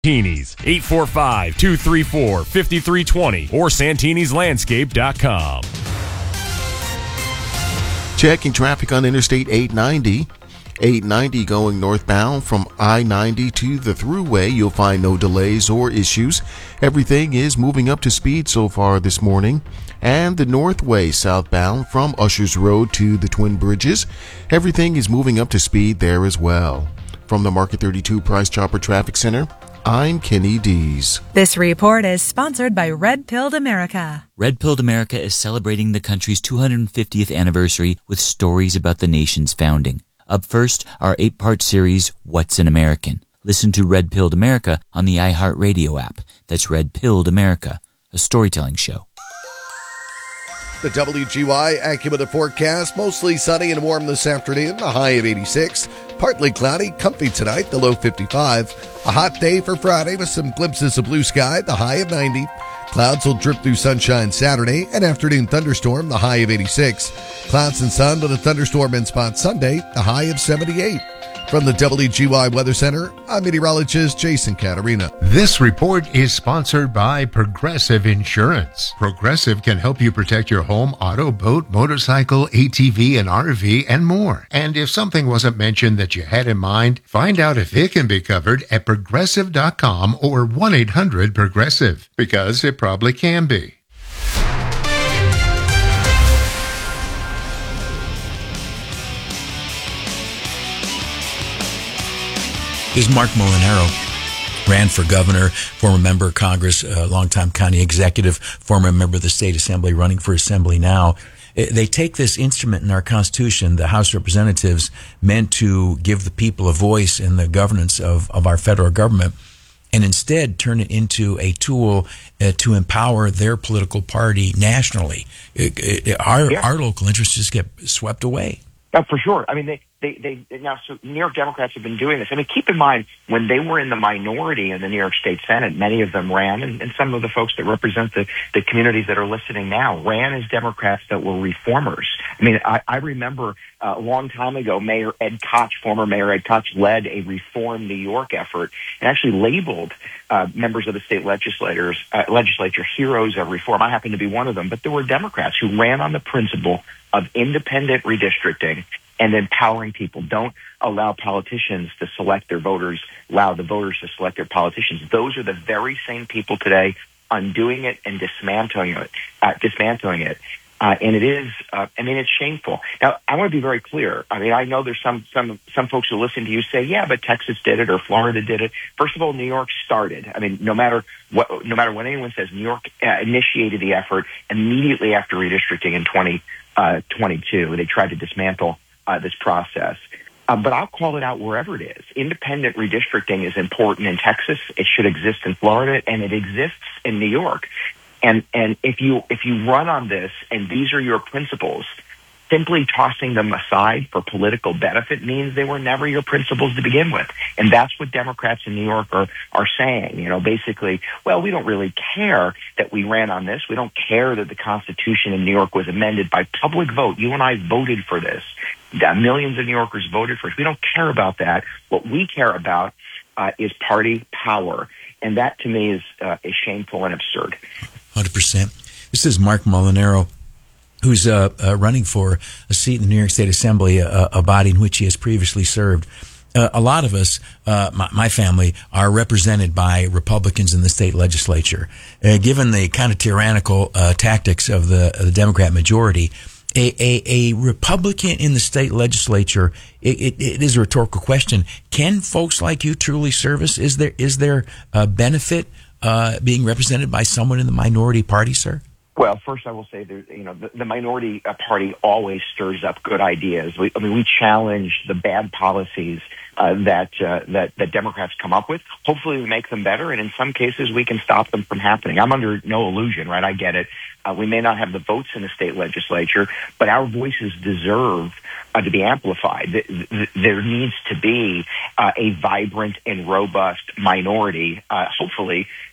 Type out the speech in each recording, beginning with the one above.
Santinis, 845-234-5320 or santinislandscape.com. Checking traffic on Interstate 890. 890 going northbound from I-90 to the Thruway. You'll find no delays or issues. Everything is moving up to speed so far this morning. And the Northway southbound from Ushers Road to the Twin Bridges. Everything is moving up to speed there as well. From the Market 32 Price Chopper Traffic Center, I'm Kenny Dees. This report is sponsored by Red Pilled America. Red Pilled America is celebrating the country's 250th anniversary with stories about the nation's founding. Up first, our 8-part series, What's an American? Listen to Red Pilled America on the iHeartRadio app. That's Red Pilled America, a storytelling show. The WGY AccuWeather forecast, mostly sunny and warm this afternoon, a high of 86. Partly cloudy, comfy tonight, the low 55. A hot day for Friday with some glimpses of blue sky, the high of 90. Clouds will drip through sunshine Saturday, an afternoon thunderstorm, the high of 86. Clouds and sun with a thunderstorm in spot Sunday, the high of 78. From the WGY Weather Center, I'm meteorologist Jason Caterina. This report is sponsored by Progressive Insurance. Progressive can help you protect your home, auto, boat, motorcycle, ATV, and RV, and more. And if something wasn't mentioned that you had in mind, find out if it can be covered at Progressive.com or 1-800-PROGRESSIVE, because it probably can be. Is Mark Molinaro, ran for governor, former member of Congress, longtime county executive, former member of the state assembly, running for assembly now. They take this instrument in our Constitution, the House of Representatives, meant to give the people a voice in the governance of our federal government, and instead turn it into a tool to empower their political party nationally. Our local interests just get swept away. For sure. I mean, they now, so New York Democrats have been doing this. I mean, keep in mind, when they were in the minority in the New York State Senate, many of them ran, and some of the folks that represent the communities that are listening now ran as Democrats that were reformers. I mean, I remember a long time ago, former Mayor Ed Koch led a Reform New York effort and actually labeled members of the state legislature heroes of reform. I happen to be one of them, but there were Democrats who ran on the principle of independent redistricting and empowering people. Don't allow politicians to select their voters, allow the voters to select their politicians. Those are the very same people today undoing it and dismantling it. And it is, it's shameful. Now, I want to be very clear. I mean, I know there's some folks who listen to you say, yeah, but Texas did it or Florida did it. First of all, New York started. I mean, no matter what anyone says, New York initiated the effort immediately after redistricting in 2022. They tried to dismantle this process. But I'll call it out wherever it is. Independent redistricting is important in Texas. It should exist in Florida, and it exists in New York. And if you run on this and these are your principles, simply tossing them aside for political benefit means they were never your principles to begin with. And that's what Democrats in New York are saying. You know, basically, well, we don't really care that we ran on this. We don't care that the Constitution in New York was amended by public vote. You and I voted for this. Millions of New Yorkers voted for it. We don't care about that. What we care about is party power. And that, to me, is shameful and absurd. 100%. This is Mark Molinaro, who's running for a seat in the New York State Assembly, a body in which he has previously served. A lot of us, my family, are represented by Republicans in the state legislature. Given the kind of tyrannical tactics of the Democrat majority, a Republican in the state legislature, it is a rhetorical question. Can folks like you truly service? Is there a benefit being represented by someone in the minority party, sir? Well, first I will say that, the minority party always stirs up good ideas. We challenge the bad policies that Democrats come up with. Hopefully we make them better, and in some cases we can stop them from happening. I'm under no illusion, right? I get it. We may not have the votes in the state legislature, but our voices deserve to be amplified. There needs to be a vibrant and robust minority, hopefully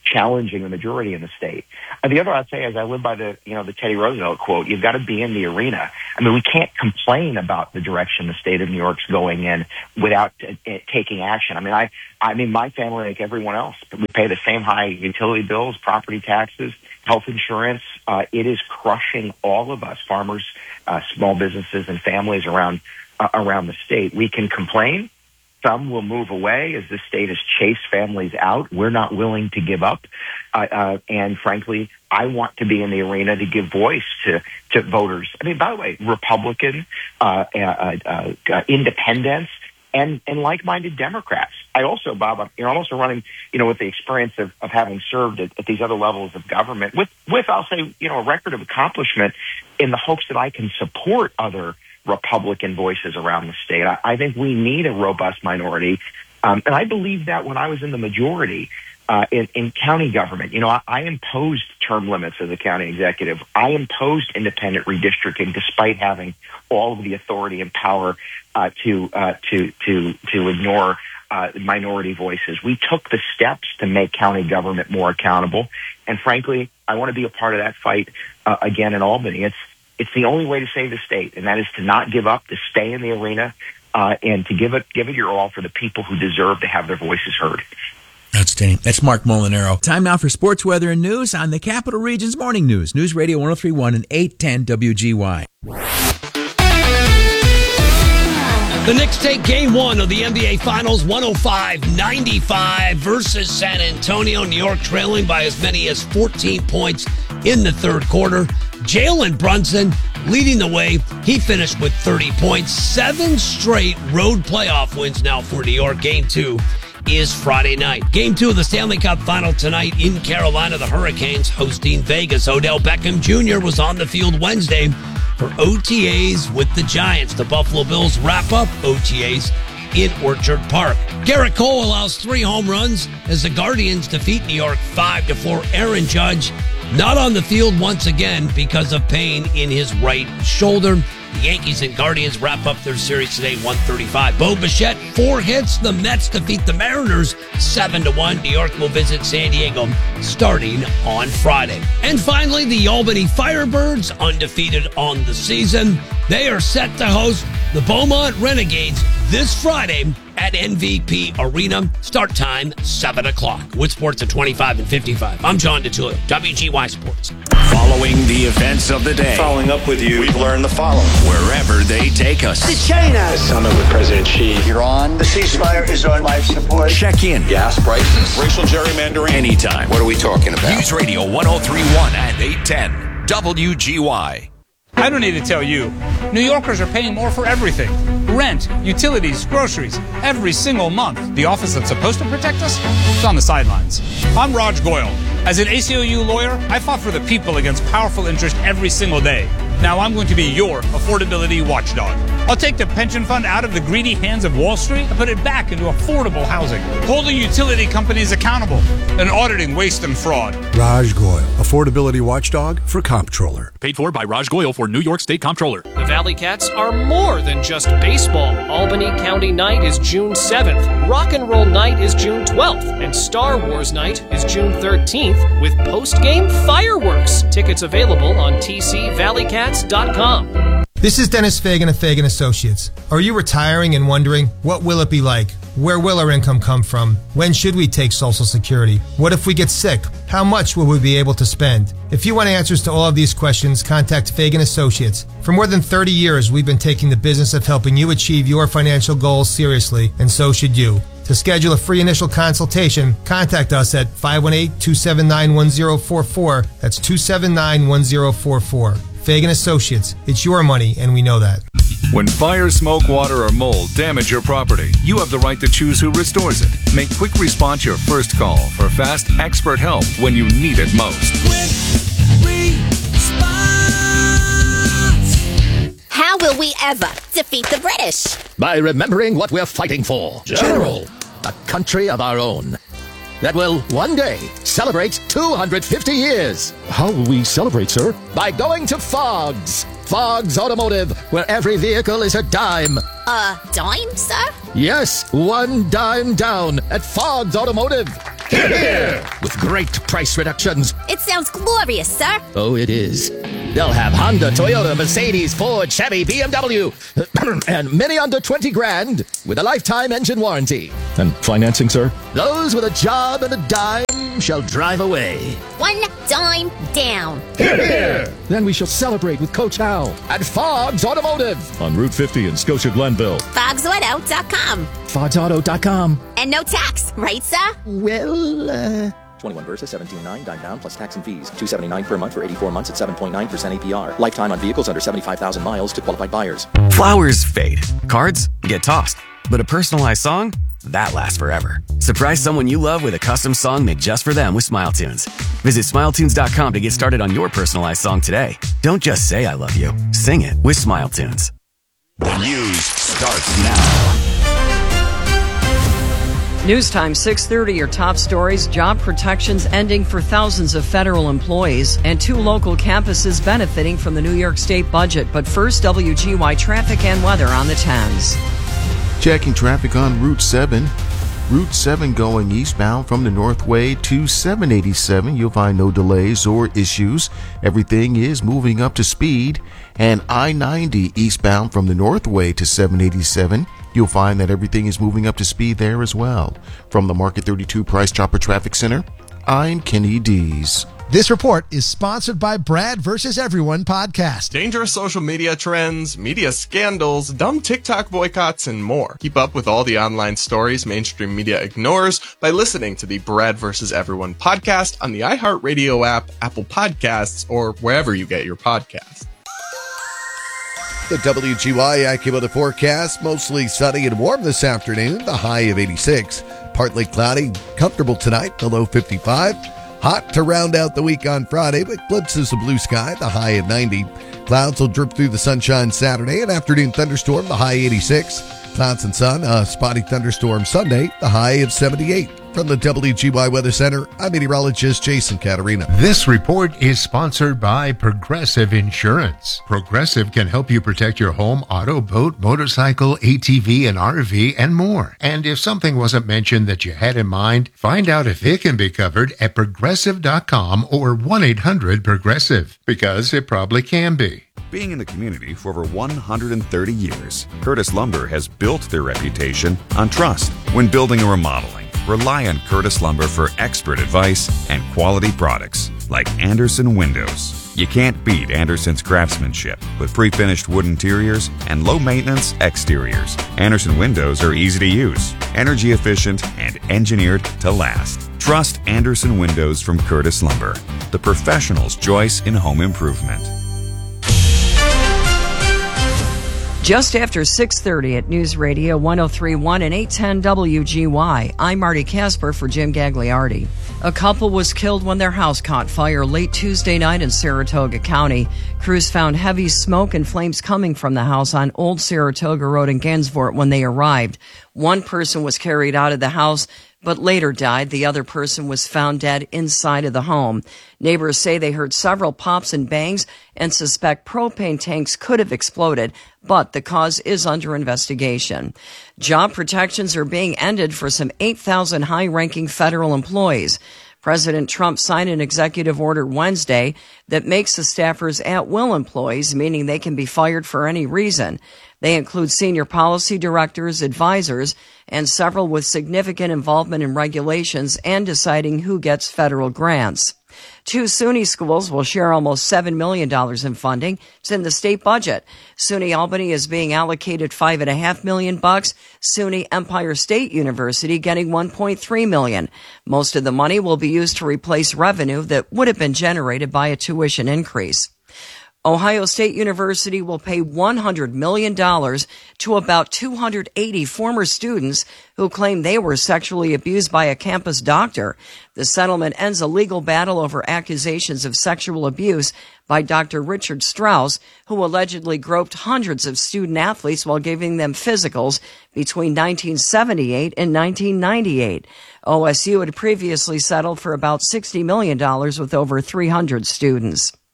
challenging the majority in the state. The other I'd say is I live by the Teddy Roosevelt quote, you've got to be in the arena. I mean, we can't complain about the direction the state of New York's going in without taking action. I mean, my family, like everyone else, we pay the same high utility bills, property taxes, health insurance. It is crushing all of us, farmers, small businesses, and families around the state. We can complain. Some will move away as the state has chased families out. We're not willing to give up. And frankly, I want to be in the arena to give voice to voters. I mean, by the way, Republican, independents, and like-minded Democrats. I also, Bob, I'm also running, with the experience of having served at these other levels of government with, I'll say, a record of accomplishment in the hopes that I can support other Republican voices around the state. I think we need a robust minority. And I believe that when I was in the majority in county government, I imposed term limits as a county executive. I imposed independent redistricting despite having all of the authority and power to ignore minority voices. We took the steps to make county government more accountable. And frankly, I want to be a part of that fight again in Albany. It's the only way to save the state, and that is to not give up, to stay in the arena, and to give it your all for the people who deserve to have their voices heard. Outstanding. That's Mark Molinaro. Time now for sports, weather, and news on the Capital Region's Morning News. News Radio 103.1 and 810 WGY. The Knicks take Game 1 of the NBA Finals 105-95 versus San Antonio. New York trailing by as many as 14 points in the third quarter. Jalen Brunson leading the way. He finished with 30 points. 7 straight road playoff wins now for New York. Game 2 is Friday night. Game 2 of the Stanley Cup Final tonight in Carolina. The Hurricanes hosting Vegas. Odell Beckham Jr. was on the field Wednesday for OTAs with the Giants. The Buffalo Bills wrap up OTAs in Orchard Park. Garrett Cole allows 3 home runs as the Guardians defeat New York 5-4. Aaron Judge not on the field once again because of pain in his right shoulder. The Yankees and Guardians wrap up their series today 135. Bo Bichette, 4 hits. The Mets defeat the Mariners 7-1. New York will visit San Diego starting on Friday. And finally, the Albany Firebirds, undefeated on the season. They are set to host the Beaumont Renegades this Friday at MVP Arena. Start time 7 o'clock. With sports at 25 and 55. I'm John DeTulio, WGY Sports. Following the events of the day. Following up with you, we've learned the following. Wherever they take us. To China. The summit with President Xi. Iran. The ceasefire is on life support. Check in. Gas prices. Racial gerrymandering. Anytime. What are we talking about? News Radio 103.1 and 810 WGY. I don't need to tell you. New Yorkers are paying more for everything. Rent, utilities, groceries, every single month. The office that's supposed to protect us is on the sidelines. I'm Raj Goyal. As an ACLU lawyer, I fought for the people against powerful interest every single day. Now I'm going to be your affordability watchdog. I'll take the pension fund out of the greedy hands of Wall Street and put it back into affordable housing, holding utility companies accountable and auditing waste and fraud. Raj Goyal, affordability watchdog for Comptroller. Paid for by Raj Goyal for New York State Comptroller. The Valley Cats are more than just baseball. Albany County Night is June 7th. Rock and Roll Night is June 12th. And Star Wars Night is June 13th with post-game fireworks. Tickets available on tcvalleycats.com. This is Dennis Fagan of Fagan Associates. Are you retiring and wondering, what will it be like? Where will our income come from? When should we take Social Security? What if we get sick? How much will we be able to spend? If you want answers to all of these questions, contact Fagan Associates. For more than 30 years, we've been taking the business of helping you achieve your financial goals seriously, and so should you. To schedule a free initial consultation, contact us at 518-279-1044. That's 279-1044. Fagan Associates. It's your money, and we know that. When fire, smoke, water, or mold damage your property, you have the right to choose who restores it. Make Quick Response your first call for fast, expert help when you need it most. Quick Response. How will we ever defeat the British? By remembering what we're fighting for. General. A country of our own that will one day celebrate 250 years. How will we celebrate, sir? By going to Fogg's. Fogg's Automotive, where every vehicle is a dime. A dime, sir? Yes, 1 dime down at Fogg's Automotive. With great price reductions. It sounds glorious, sir. Oh, it is. They'll have Honda, Toyota, Mercedes, Ford, Chevy, BMW, and many under 20 grand with a lifetime engine warranty. And financing, sir? Those with a job and a dime shall drive away. One dime down. Then we shall celebrate with Coach Hal at Fogg's Automotive on Route 50 in Scotia Glenville. FogsAuto.com. FogsAuto.com. And no tax, right, sir? Well, 21 versus 17.9, dime down plus tax and fees. $279 per month for 84 months at 7.9% APR. Lifetime on vehicles under 75,000 miles to qualified buyers. Flowers fade. Cards get tossed. But a personalized song? That lasts forever. Surprise someone you love with a custom song made just for them with SmileTunes. Visit SmileTunes.com to get started on your personalized song today. Don't just say I love you. Sing it with SmileTunes. The news starts now. News time 6:30. Your top stories: job protections ending for thousands of federal employees, and 2 local campuses benefiting from the New York State budget. But first, WGY traffic and weather on the 10s. Checking traffic on Route 7. Route 7 going eastbound from the Northway to 787. You'll find no delays or issues. Everything is moving up to speed. And I-90 eastbound from the Northway to 787. You'll find that everything is moving up to speed there as well. From the Market 32 Price Chopper Traffic Center, I'm Kenny Dees. This report is sponsored by Brad vs. Everyone podcast. Dangerous social media trends, media scandals, dumb TikTok boycotts, and more. Keep up with all the online stories mainstream media ignores by listening to the Brad vs. Everyone podcast on the iHeartRadio app, Apple Podcasts, or wherever you get your podcasts. The WGY AccuWeather forecast, mostly sunny and warm this afternoon, the high of 86. Partly cloudy, comfortable tonight, the low 55. Hot to round out the week on Friday, but glimpses of blue sky, the high of 90. Clouds will drip through the sunshine Saturday, an afternoon thunderstorm, the high 86. Clouds and sun, a spotty thunderstorm Sunday, the high of 78. From the WGY Weather Center, I'm meteorologist Jason Caterina. This report is sponsored by Progressive Insurance. Progressive can help you protect your home, auto, boat, motorcycle, ATV, and RV, and more. And if something wasn't mentioned that you had in mind, find out if it can be covered at Progressive.com or 1-800-PROGRESSIVE, because it probably can be. Being in the community for over 130 years, Curtis Lumber has built their reputation on trust. When building or remodeling, rely on Curtis Lumber for expert advice and quality products like Anderson Windows. You can't beat Anderson's craftsmanship with pre-finished wood interiors and low-maintenance exteriors. Anderson Windows are easy to use, energy efficient, and engineered to last. Trust Anderson Windows from Curtis Lumber, the professional's choice in home improvement. Just after 6:30 at News Radio 103.1 and 810 WGY, I'm Marty Casper for Jim Gagliardi. A couple was killed when their house caught fire late Tuesday night in Saratoga County. Crews found heavy smoke and flames coming from the house on Old Saratoga Road in Gansevoort when they arrived. One person was carried out of the house, but later died. The other person was found dead inside of the home. Neighbors say they heard several pops and bangs and suspect propane tanks could have exploded, but the cause is under investigation. Job protections are being ended for some 8,000 high-ranking federal employees. President Trump signed an executive order Wednesday that makes the staffers at-will employees, meaning they can be fired for any reason. They include senior policy directors, advisors, and several with significant involvement in regulations and deciding who gets federal grants. 2 SUNY schools will share almost $7 million in funding. It's in the state budget. SUNY Albany is being allocated $5.5 million. SUNY Empire State University getting $1.3 million. Most of the money will be used to replace revenue that would have been generated by a tuition increase. Ohio State University will pay $100 million to about 280 former students who claim they were sexually abused by a campus doctor. The settlement ends a legal battle over accusations of sexual abuse by Dr. Richard Strauss, who allegedly groped hundreds of student athletes while giving them physicals between 1978 and 1998. OSU had previously settled for about $60 million with over 300 students.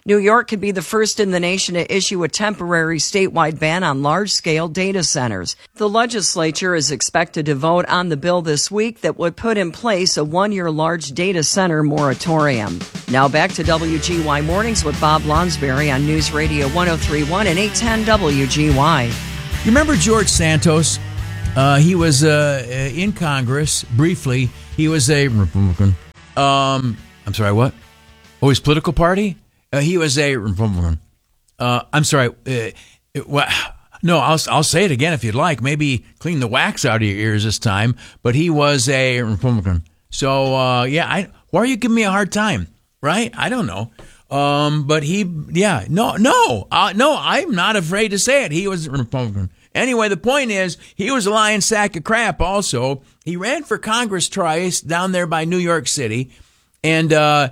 New York could be the first in the nation to issue a temporary statewide ban on large-scale data centers. The legislature is expected to vote on the bill this week that would put in place a one-year large data center moratorium. Now back to WGY Mornings with Bob Lonsberry on News Radio 103.1 and 810 WGY. You remember George Santos? He was in Congress briefly. He was a Republican. I'm sorry, what? Oh, his political party? He was a Republican. I'm sorry. No, I'll say it again if you'd like. Maybe clean the wax out of your ears this time. But he was a Republican. So, why are you giving me a hard time? Right? I don't know. But I'm not afraid to say it. He was a Republican. Anyway, the point is, he was a lying sack of crap also. He ran for Congress twice down there by New York City. And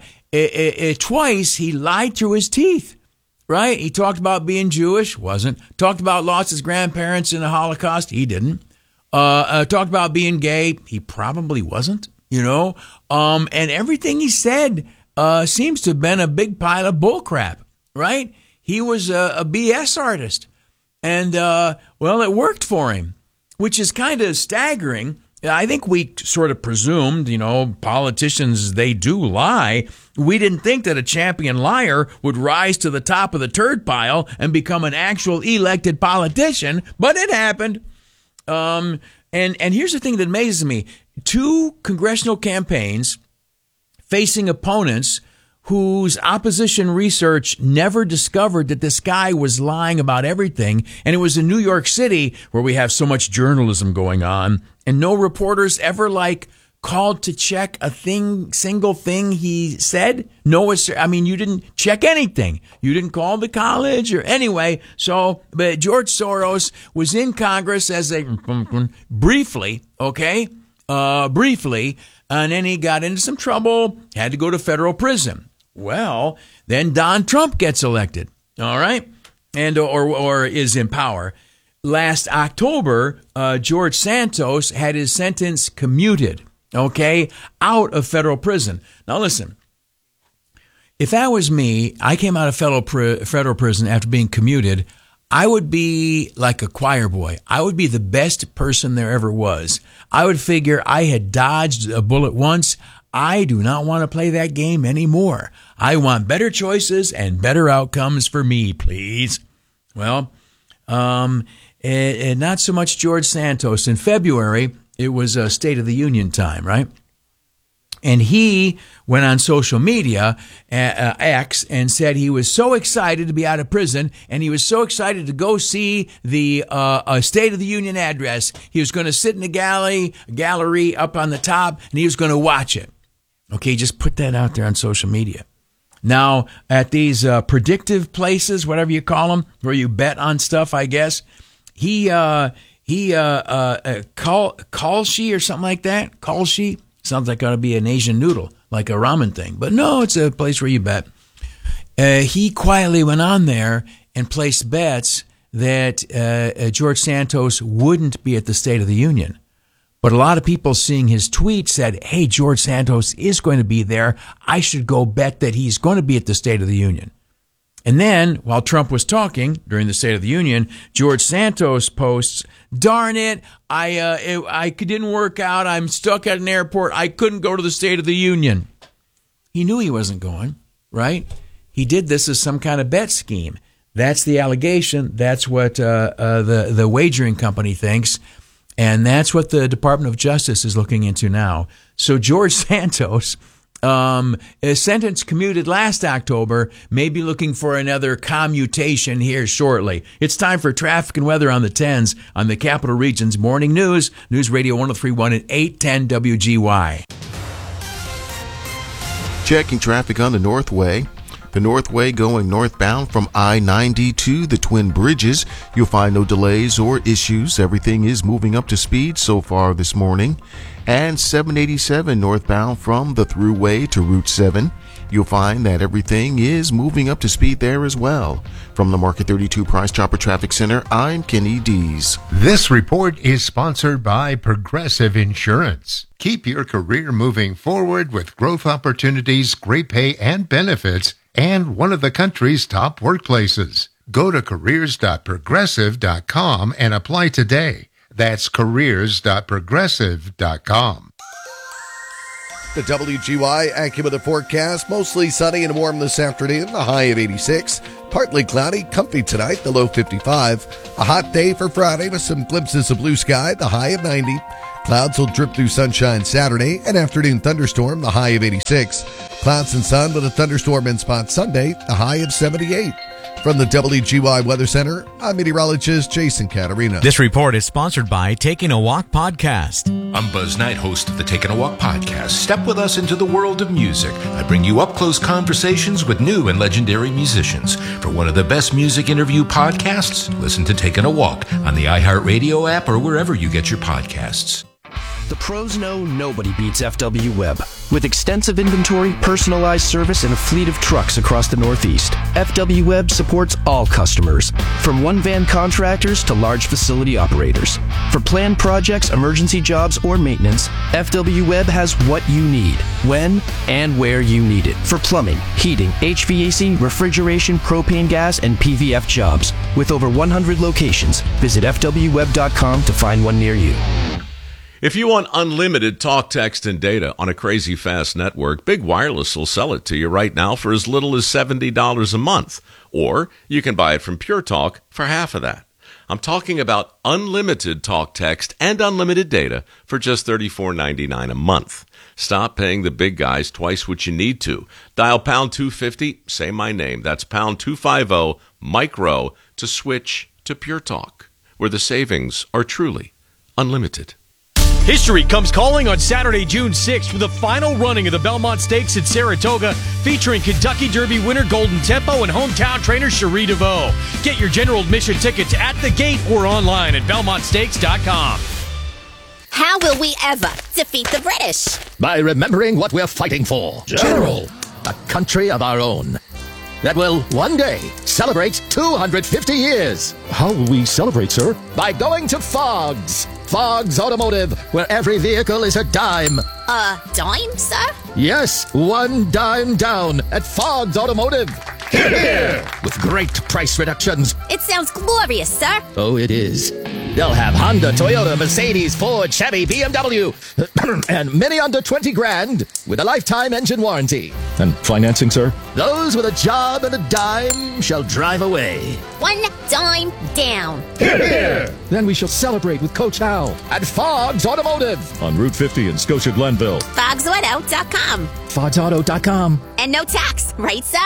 twice he lied through his teeth, right? He talked about being Jewish, wasn't. Talked about lost his grandparents in the Holocaust, he didn't. Talked about being gay, he probably wasn't, And everything he said seems to have been a big pile of bullcrap, right? He was a BS artist. And, it worked for him, which is kind of staggering. I think we sort of presumed, politicians, they do lie. We didn't think that a champion liar would rise to the top of the turd pile and become an actual elected politician, but it happened. And here's the thing that amazes me. 2 congressional campaigns facing opponents whose opposition research never discovered that this guy was lying about everything. And it was in New York City where we have so much journalism going on. And no reporters ever called to check single thing he said. No, you didn't check anything. You didn't call the college or anyway. But George Soros was in Congress as a briefly, briefly. And then he got into some trouble, had to go to federal prison. Well, then Don Trump gets elected, all right, and or is in power. Last October, George Santos had his sentence commuted, out of federal prison. Now, listen, if that was me, I came out of federal prison after being commuted, I would be like a choir boy. I would be the best person there ever was. I would figure I had dodged a bullet once. I do not want to play that game anymore. I want better choices and better outcomes for me, please. Well, and not so much George Santos. In February, it was a State of the Union time, right? And he went on social media, X, and said he was so excited to be out of prison, and he was so excited to go see the State of the Union address. He was going to sit in the gallery up on the top, and he was going to watch it. Okay, just put that out there on social media. Now, at these predictive places, whatever you call them, where you bet on stuff, I guess, Kalshi or something like that. Kalshi sounds like it ought to be an Asian noodle, like a ramen thing. But no, it's a place where you bet. He quietly went on there and placed bets that George Santos wouldn't be at the State of the Union. But a lot of people seeing his tweet said, hey, George Santos is going to be there. I should go bet that he's going to be at the State of the Union. And then, while Trump was talking during the State of the Union, George Santos posts, darn it, I didn't work out. I'm stuck at an airport. I couldn't go to the State of the Union. He knew he wasn't going, right? He did this as some kind of bet scheme. That's the allegation. That's what the wagering company thinks. And that's what the Department of Justice is looking into now. So George Santos, a sentence commuted last October, may be looking for another commutation here shortly. It's time for traffic and weather on the 10s on the Capital Region's Morning News. News Radio 103.1 and 810 WGY. Checking traffic on the Northway. The Northway going northbound from I-90 to the Twin Bridges. You'll find no delays or issues. Everything is moving up to speed so far this morning. And 787 northbound from the Thruway to Route 7. You'll find that everything is moving up to speed there as well. From the Market 32 Price Chopper Traffic Center, I'm Kenny Dees. This report is sponsored by Progressive Insurance. Keep your career moving forward with growth opportunities, great pay, and benefits and one of the country's top workplaces. Go to careers.progressive.com and apply today. That's careers.progressive.com. The WGY AccuWeather forecast, mostly sunny and warm this afternoon, the high of 86. Partly cloudy, comfy tonight, the low 55. A hot day for Friday with some glimpses of blue sky, the high of 90. Clouds will drip through sunshine Saturday, an afternoon thunderstorm, the high of 86. Clouds and sun with a thunderstorm in spot Sunday, the high of 78. From the WGY Weather Center, I'm meteorologist Jason Caterina. This report is sponsored by Taking a Walk Podcast. I'm Buzz Knight, host of the Taking a Walk Podcast. Step with us into the world of music. I bring you up-close conversations with new and legendary musicians. For one of the best music interview podcasts, listen to Taking a Walk on the iHeartRadio app or wherever you get your podcasts. The pros know nobody beats FW Web. With extensive inventory, personalized service, and a fleet of trucks across the Northeast, FW Web supports all customers, from one-van contractors to large facility operators. For planned projects, emergency jobs, or maintenance, FW Web has what you need, when and where you need it. For plumbing, heating, HVAC, refrigeration, propane gas, and PVF jobs. With over 100 locations, visit FWWeb.com to find one near you. If you want unlimited talk, text, and data on a crazy fast network, Big Wireless will sell it to you right now for as little as $70 a month. Or you can buy it from Pure Talk for half of that. I'm talking about unlimited talk, text, and unlimited data for just $34.99 a month. Stop paying the big guys twice what you need to. Dial pound 250, say my name. That's pound 250, micro, to switch to Pure Talk, where the savings are truly unlimited. History comes calling on Saturday, June 6th for the final running of the Belmont Stakes at Saratoga, featuring Kentucky Derby winner Golden Tempo and hometown trainer Cherie DeVoe. Get your general admission tickets at the gate or online at belmontstakes.com. How will we ever defeat the British? By remembering what we're fighting for. General. A country of our own that will one day celebrate 250 years. How will we celebrate, sir? By going to Fogg's. Fogg's Automotive, where every vehicle is a dime. A dime, sir? Yes, one dime down at Fogg's Automotive. Hear, hear. With great price reductions. It sounds glorious, sir. Oh, it is. They'll have Honda, Toyota, Mercedes, Ford, Chevy, BMW, and many under 20 grand with a lifetime engine warranty. And financing, sir? Those with a job and a dime shall drive away. One dime down. Hear, hear. Then we shall celebrate with Coach Hal at Fogg's Automotive. On Route 50 in Scotia Glenville. FogsAuto.com. FogsAuto.com. And no tax, right, sir?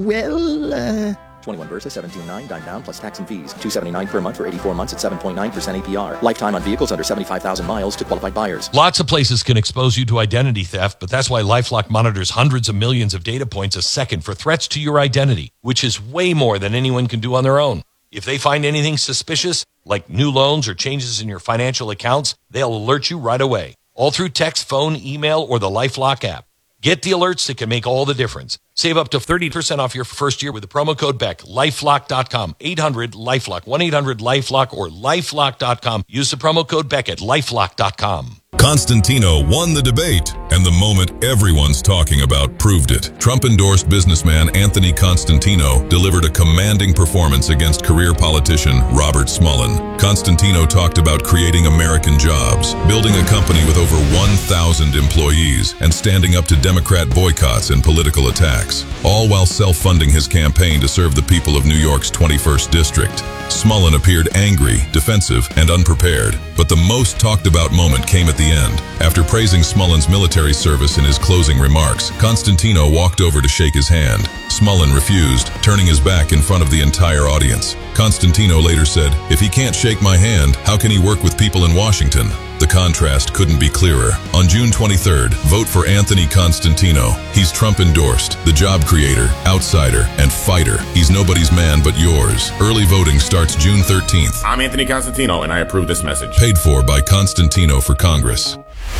Well, 21 versus 17.9, dime down plus tax and fees. $279 per month for 84 months at 7.9% APR. Lifetime on vehicles under 75,000 miles to qualified buyers. Lots of places can expose you to identity theft, but that's why LifeLock monitors hundreds of millions of data points a second for threats to your identity, which is way more than anyone can do on their own. If they find anything suspicious, like new loans or changes in your financial accounts, they'll alert you right away, all through text, phone, email, or the LifeLock app. Get the alerts that can make all the difference. Save up to 30% off your first year with the promo code BECK. LifeLock.com. 800-LifeLock. 1-800-LifeLock or LifeLock.com. Use the promo code BECK at LifeLock.com. Constantino won the debate, and the moment everyone's talking about proved it. Trump-endorsed businessman Anthony Constantino delivered a commanding performance against career politician Robert Smullen. Constantino talked about creating American jobs, building a company with over 1,000 employees, and standing up to Democrat boycotts and political attacks, all while self-funding his campaign to serve the people of New York's 21st District. Smullen appeared angry, defensive, and unprepared, but the most talked about moment came at the end. After praising Smullen's military service in his closing remarks, Constantino walked over to shake his hand. Smullen refused, turning his back in front of the entire audience. Constantino later said, "If he can't shake my hand, how can he work with people in Washington?" The contrast couldn't be clearer. On June 23rd, vote for Anthony Constantino. He's Trump-endorsed, the job creator, outsider, and fighter. He's nobody's man but yours. Early voting starts June 13th. I'm Anthony Constantino, and I approve this message. Paid for by Constantino for Congress.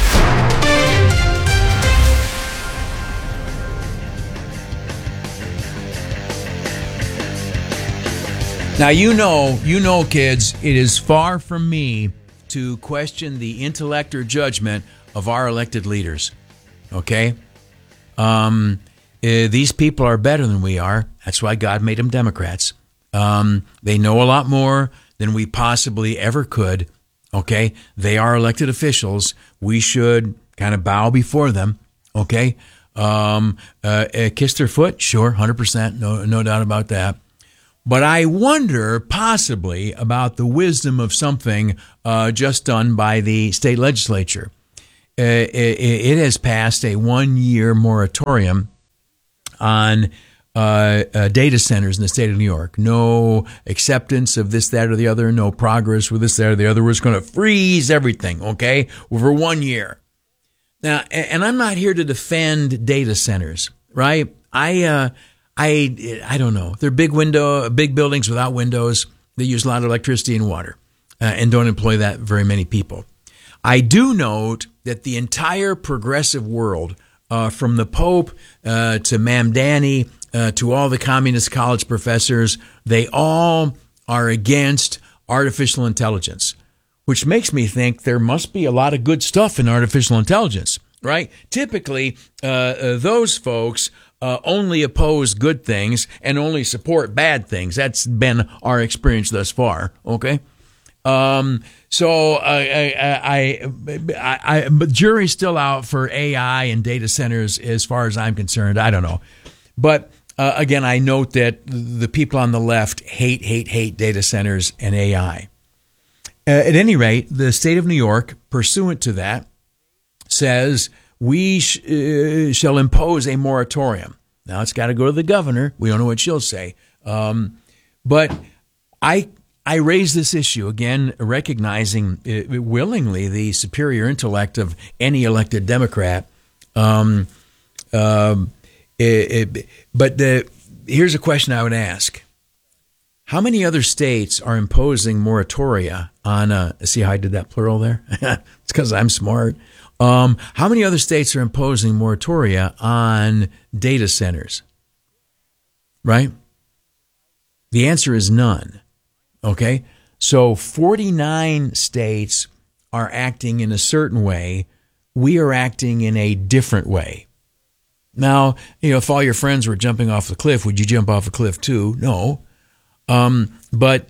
Now, you know, kids, it is far from me to question the intellect or judgment of our elected leaders. Okay? These people are better than we are. That's why God made them Democrats. They know a lot more than we possibly ever could. Okay, they are elected officials. We should kind of bow before them. Okay, kiss their foot, sure, 100%, no doubt about that. But I wonder possibly about the wisdom of something just done by the state legislature. It has passed a 1-year moratorium on data centers in the state of New York. No acceptance of this, that, or the other. No progress with this, that, or the other. We're just going to freeze everything, okay, over 1 year. Now, and I'm not here to defend data centers, right? I don't know. They're big buildings without windows. They use a lot of electricity and water and don't employ that very many people. I do note that the entire progressive world, from the Pope to Ma'am Danny to all the communist college professors, they all are against artificial intelligence, which makes me think there must be a lot of good stuff in artificial intelligence, right? Typically, those folks only oppose good things and only support bad things. That's been our experience thus far, okay? But jury's still out for AI and data centers as far as I'm concerned. I don't know. But again, I note that the people on the left hate data centers and AI. At any rate, the state of New York, pursuant to that, says we shall impose a moratorium. Now, it's got to go to the governor. We don't know what she'll say. But I raise this issue, again, recognizing willingly the superior intellect of any elected Democrat. But here's a question I would ask. How many other states are imposing moratoria on, see how I did that plural there? It's because I'm smart. How many other states are imposing moratoria on data centers? Right? The answer is none. Okay? So 49 states are acting in a certain way. We are acting in a different way. Now, if all your friends were jumping off the cliff, would you jump off a cliff too? No. But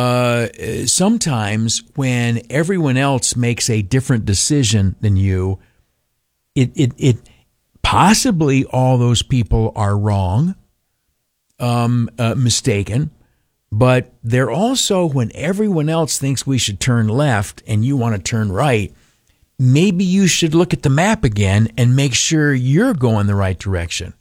sometimes when everyone else makes a different decision than you, it possibly all those people are wrong, mistaken, but they're also, when everyone else thinks we should turn left and you want to turn right, maybe you should look at the map again and make sure you're going the right direction.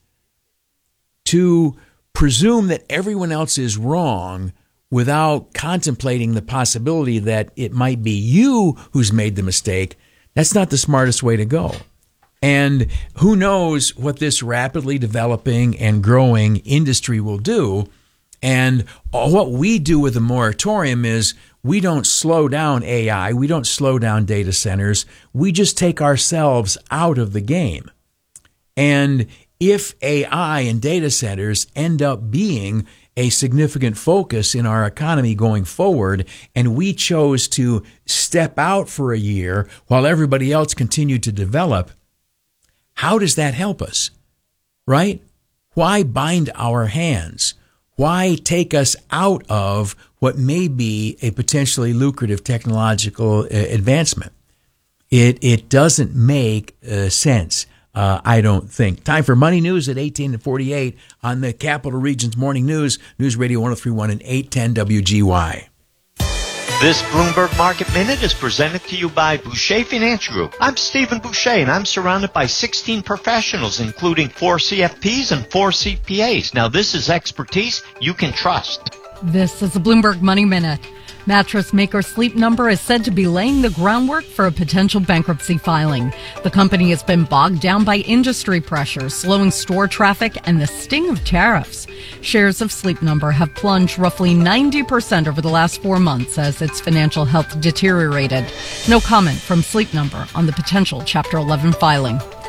To presume that everyone else is wrong without contemplating the possibility that it might be you who's made the mistake, that's not the smartest way to go. And who knows what this rapidly developing and growing industry will do. And what we do with the moratorium is we don't slow down AI, we don't slow down data centers, we just take ourselves out of the game. And if AI and data centers end up being a significant focus in our economy going forward, and we chose to step out for a year while everybody else continued to develop, how does that help us? Right? Why bind our hands? Why take us out of what may be a potentially lucrative technological advancement? It doesn't make sense. I don't think. Time for Money News at 18:48 on the Capital Region's Morning News, News Radio 103.1 and 810 WGY. This Bloomberg Market Minute is presented to you by Boucher Finance Group. I'm Stephen Boucher, and I'm surrounded by 16 professionals, including 4 CFPs and 4 CPAs. Now, this is expertise you can trust. This is the Bloomberg Money Minute. Mattress maker Sleep Number is said to be laying the groundwork for a potential bankruptcy filing. The company has been bogged down by industry pressures, slowing store traffic, and the sting of tariffs. Shares of Sleep Number have plunged roughly 90% over the last 4 months as its financial health deteriorated. No comment from Sleep Number on the potential Chapter 11 filing.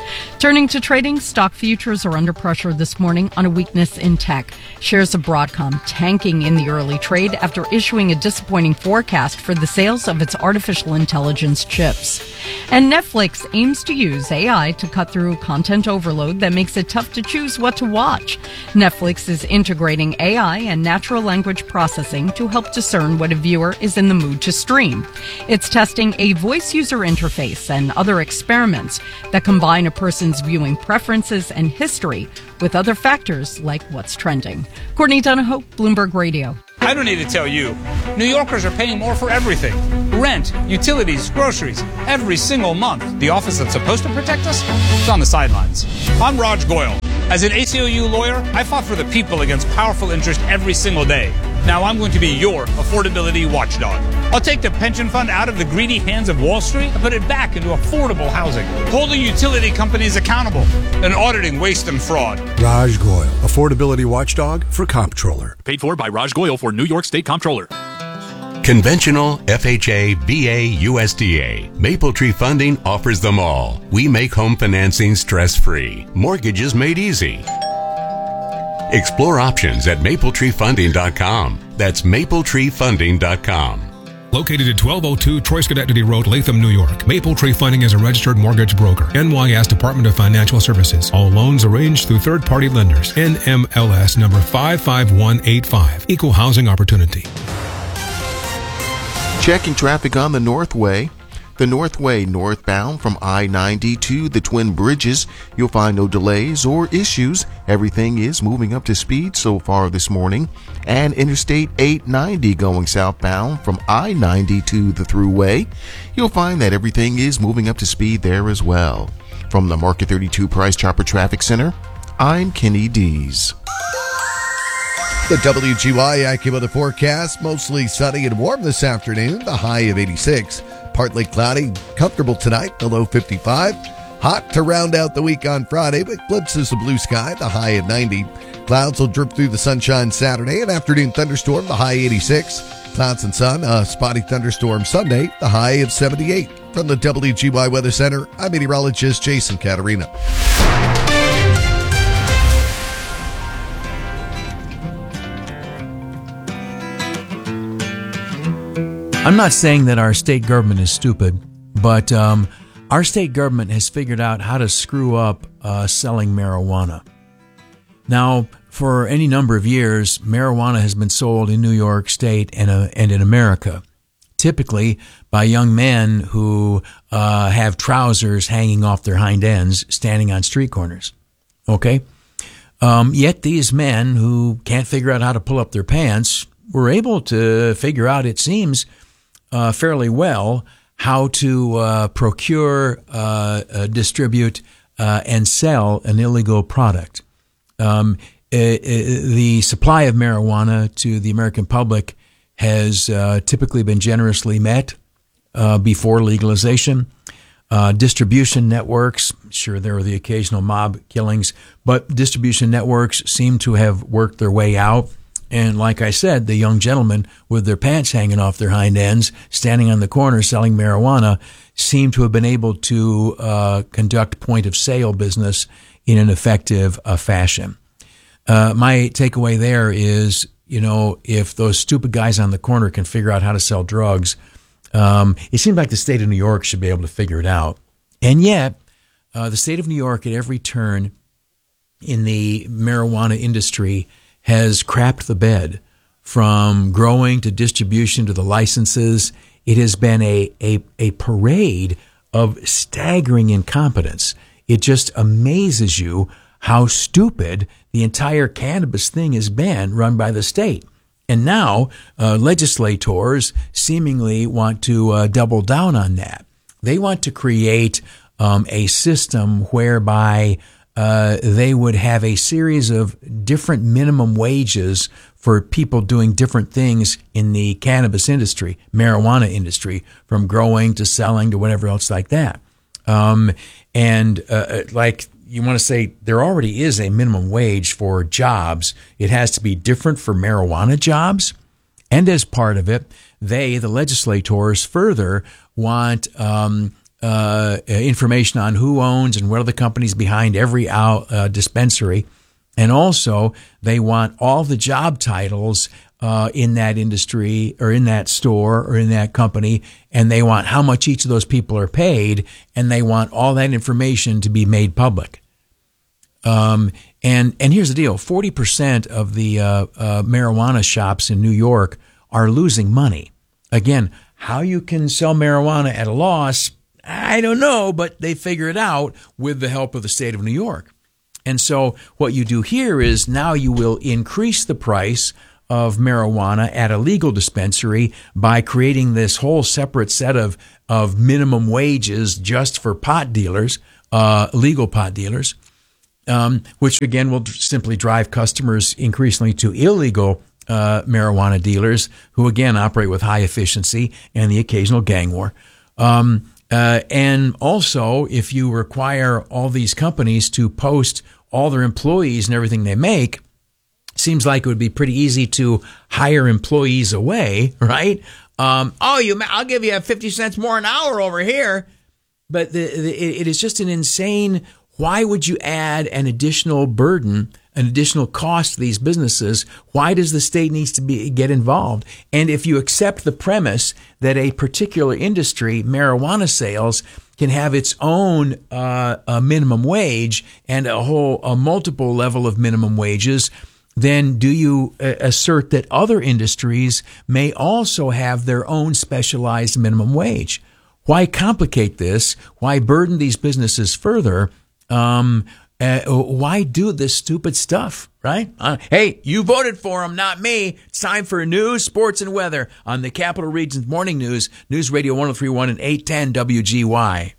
Turning to trading, stock futures are under pressure this morning on a weakness in tech. Shares of Broadcom tanking in the early trade after issuing a disappointing forecast for the sales of its artificial intelligence chips. And Netflix aims to use AI to cut through content overload that makes it tough to choose what to watch. Netflix is integrating AI and natural language processing to help discern what a viewer is in the mood to stream. It's testing a voice user interface and other experiments that combine a person's viewing preferences and history with other factors like what's trending. Courtney Donahoe, Bloomberg Radio. I don't need to tell you. New Yorkers are paying more for everything. Rent, utilities, groceries, every single month. The office that's supposed to protect us is on the sidelines. I'm Raj Goyal. As an ACLU lawyer, I fought for the people against powerful interest every single day. Now I'm going to be your affordability watchdog. I'll take the pension fund out of the greedy hands of Wall Street and put it back into affordable housing, holding utility companies accountable and auditing waste and fraud. Raj Goyal, affordability watchdog for Comptroller. Paid for by Raj Goyal for New York State Comptroller. Conventional, FHA, VA, USDA. Maple Tree Funding offers them all. We make home financing stress-free. Mortgages made easy. Explore options at mapletreefunding.com. That's mapletreefunding.com. Located at 1202 Troy Schenectady Road, Latham, New York. Maple Tree Funding is a registered mortgage broker. NYS Department of Financial Services. All loans arranged through third-party lenders. NMLS number 55185. Equal housing opportunity. Checking traffic on the Northway. The Northway northbound from I-90 to the Twin Bridges. You'll find no delays or issues. Everything is moving up to speed so far this morning. And Interstate 890 going southbound from I-90 to the Thruway. You'll find that everything is moving up to speed there as well. From the Market 32 Price Chopper Traffic Center, I'm Kenny Dees. The WGY AccuWeather forecast, mostly sunny and warm this afternoon, the high of 86. Partly cloudy, comfortable tonight, the low 55. Hot to round out the week on Friday, but glimpses of blue sky, the high of 90. Clouds will drip through the sunshine Saturday, an afternoon thunderstorm, the high 86. Clouds and sun, a spotty thunderstorm Sunday, the high of 78. From the WGY Weather Center, I'm meteorologist Jason Caterina. I'm not saying that our state government is stupid, but our state government has figured out how to screw up selling marijuana. Now, for any number of years, marijuana has been sold in New York State and in America, typically by young men who have trousers hanging off their hind ends, standing on street corners. Okay? Yet these men who can't figure out how to pull up their pants were able to figure out, it seems, fairly well how to procure, distribute, and sell an illegal product. The supply of marijuana to the American public has typically been generously met before legalization. Distribution networks, sure, there are the occasional mob killings, but distribution networks seem to have worked their way out. And like I said, the young gentlemen with their pants hanging off their hind ends, standing on the corner selling marijuana, seem to have been able to conduct point-of-sale business in an effective fashion. My takeaway there is, if those stupid guys on the corner can figure out how to sell drugs, it seems like the state of New York should be able to figure it out. And yet, the state of New York at every turn in the marijuana industry has crapped the bed, from growing to distribution to the licenses. It has been a parade of staggering incompetence. It just amazes you how stupid the entire cannabis thing has been run by the state. And now legislators seemingly want to double down on that. They want to create a system whereby they would have a series of different minimum wages for people doing different things in the cannabis industry, marijuana industry, from growing to selling to whatever else like that. Like you want to say, there already is a minimum wage for jobs. It has to be different for marijuana jobs. And as part of it, the legislators, further want information on who owns and what are the companies behind every dispensary. And also, they want all the job titles in that industry or in that store or in that company, and they want how much each of those people are paid, and they want all that information to be made public. And here's the deal: 40% of the marijuana shops in New York are losing money. Again, how you can sell marijuana at a loss, I don't know, but they figure it out with the help of the state of New York. And so what you do here is now you will increase the price of marijuana at a legal dispensary by creating this whole separate set of minimum wages just for pot dealers, legal pot dealers, which again will simply drive customers increasingly to illegal marijuana dealers who again operate with high efficiency and the occasional gang war. And also, if you require all these companies to post all their employees and everything they make, seems like it would be pretty easy to hire employees away, right? I'll give you 50 cents more an hour over here. But it is just an insane. Why would you add an additional burden, an additional cost to these businesses? Why does the state need to get involved? And if you accept the premise that a particular industry, marijuana sales, can have its own minimum wage and a multiple level of minimum wages, then do you assert that other industries may also have their own specialized minimum wage? Why complicate this? Why burden these businesses further? Why do this stupid stuff, right? Hey, you voted for them, not me. It's time for news, sports, and weather on the Capital Region's Morning News, News Radio 103.1 and 810 WGY.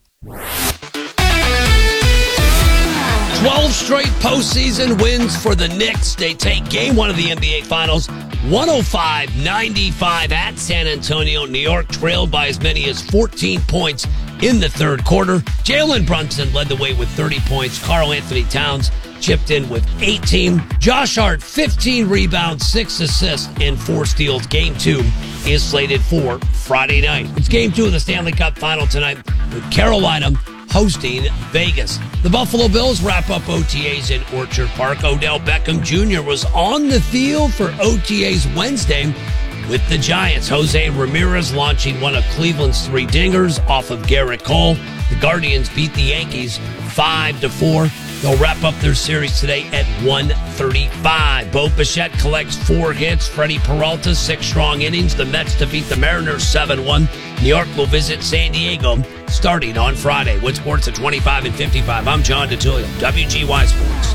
12 straight postseason wins for the Knicks. They take game one of the NBA Finals, 105-95 at San Antonio. New York trailed by as many as 14 points in the third quarter. Jalen Brunson led the way with 30 points. Karl Anthony Towns chipped in with 18. Josh Hart, 15 rebounds, 6 assists, and 4 steals. Game 2 is slated for Friday night. It's Game 2 of the Stanley Cup Final tonight with Carolina hosting Vegas. The Buffalo Bills wrap up OTAs in Orchard Park. Odell Beckham Jr. was on the field for OTAs Wednesday with the Giants. Jose Ramirez launching one of Cleveland's 3 dingers off of Garrett Cole. The Guardians beat the Yankees 5-4. They'll wrap up their series today at 1:35. Bo Bichette collects 4 hits. Freddie Peralta, 6 strong innings. The Mets defeat the Mariners 7-1. New York will visit San Diego starting on Friday. With sports at 25 and 55, I'm John DeTullio, WGY Sports.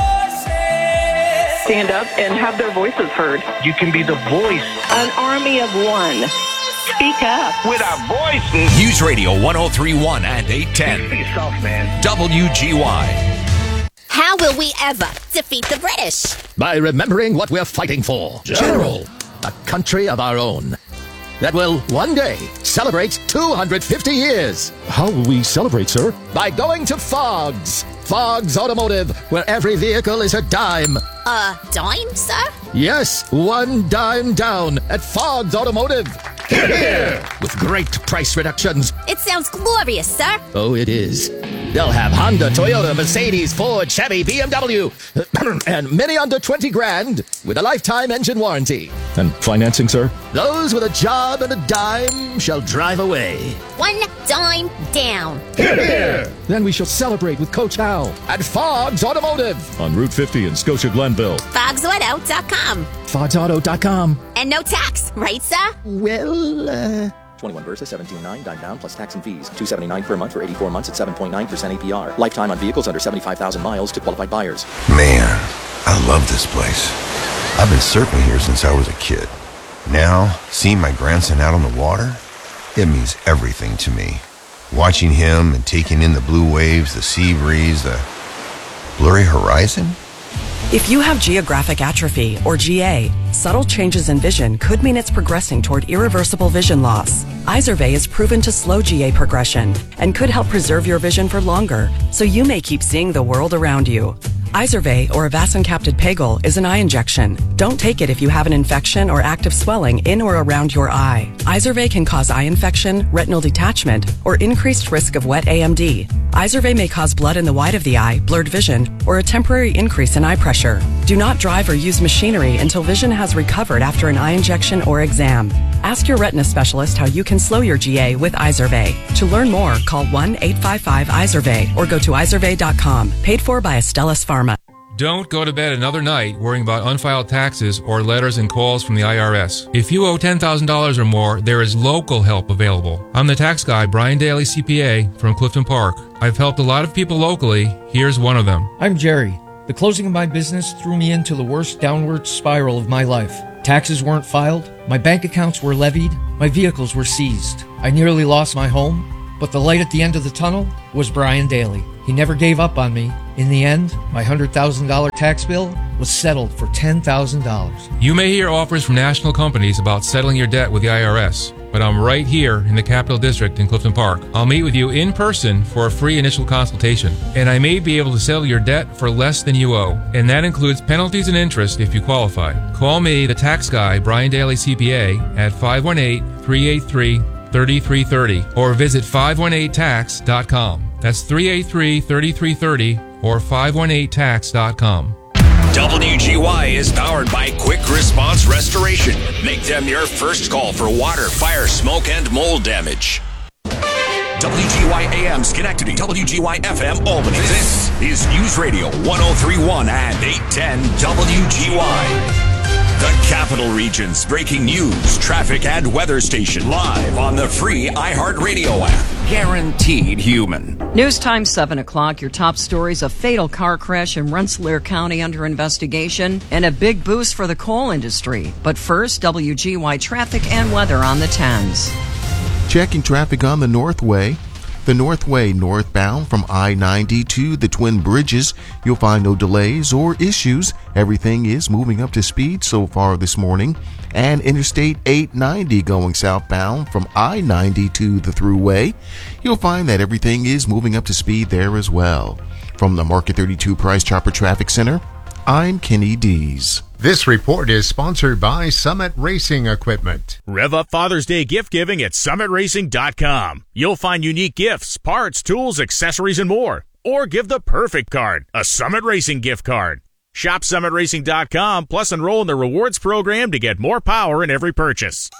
Stand up and have their voices heard. You can be the voice. An army of one. Speak up. With our voices. News Radio 103.1 and 810. Be soft, man. WGY. How will we ever defeat the British? By remembering what we're fighting for. General. A country of our own that will one day celebrate 250 years. How will we celebrate, sir? By going to Fogg's. Fogg's Automotive, where every vehicle is a dime. A dime, sir? Yes, 1 dime down at Fogg's Automotive. Here! With great price reductions. It sounds glorious, sir. Oh, it is. They'll have Honda, Toyota, Mercedes, Ford, Chevy, BMW, and many under 20 grand with a lifetime engine warranty. And financing, sir? Those with a job and a dime shall drive away. 1 dime down. Here! Then we shall celebrate with Coach Hal. At Fogg's Automotive. On Route 50 in Scotia Glenville. FogsAuto.com. FogsAuto.com. And no tax, right, sir? Well, 21 versus 17.9, dime down plus tax and fees. $279 per month for 84 months at 7.9% APR. Lifetime on vehicles under 75,000 miles to qualified buyers. Man, I love this place. I've been surfing here since I was a kid. Now, seeing my grandson out on the water, it means everything to me. Watching him and taking in the blue waves, the sea breeze, the blurry horizon. If you have geographic atrophy, or GA, subtle changes in vision could mean it's progressing toward irreversible vision loss. Izervay is proven to slow GA progression and could help preserve your vision for longer, so you may keep seeing the world around you. Izervay, or avacincaptad pegol, is an eye injection. Don't take it if you have an infection or active swelling in or around your eye. Izervay can cause eye infection, retinal detachment, or increased risk of wet AMD. Izervay may cause blood in the white of the eye, blurred vision, or a temporary increase in eye pressure. Do not drive or use machinery until vision has recovered after an eye injection or exam. Ask your retina specialist how you can slow your GA with Izervay. To learn more, call 1-855-IZERVAY or go to izervay.com. Paid for by Astellas Pharma. Don't go to bed another night worrying about unfiled taxes or letters and calls from the IRS. If you owe $10,000 or more, there is local help available. I'm the tax guy, Brian Daly, CPA, from Clifton Park. I've helped a lot of people locally. Here's one of them. I'm Jerry. The closing of my business threw me into the worst downward spiral of my life. Taxes weren't filed, my bank accounts were levied, my vehicles were seized. I nearly lost my home, but the light at the end of the tunnel was Brian Daly. He never gave up on me. In the end, my $100,000 tax bill was settled for $10,000. You may hear offers from national companies about settling your debt with the IRS, but I'm right here in the Capital District in Clifton Park. I'll meet with you in person for a free initial consultation, and I may be able to settle your debt for less than you owe, and that includes penalties and interest if you qualify. Call me, the tax guy, Brian Daly, CPA, at 518-383-3330, or visit 518tax.com. That's 383-3330 or 518tax.com. WGY is powered by Quick Response Restoration. Make them your first call for water, fire, smoke, and mold damage. WGY AM Schenectady, WGY FM Albany. This is News Radio 103.1 and 810 WGY. The Capital Region's breaking news, traffic, and weather station live on the free iHeartRadio app. Guaranteed human. News time 7 o'clock. Your top stories: a fatal car crash in Rensselaer County under investigation, and a big boost for the coal industry. But first, WGY traffic and weather on the 10s. Checking traffic on the Northway. The Northway northbound from I-90 to the Twin Bridges, you'll find no delays or issues. Everything is moving up to speed so far this morning. And Interstate 890 going southbound from I-90 to the Thruway, you'll find that everything is moving up to speed there as well. From the Market 32 Price Chopper Traffic Center, I'm Kenny Dees. This report is sponsored by Summit Racing Equipment. Rev up Father's Day gift giving at summitracing.com. You'll find unique gifts, parts, tools, accessories, and more. Or give the perfect card, a Summit Racing gift card. Shop summitracing.com, plus enroll in the rewards program to get more power in every purchase.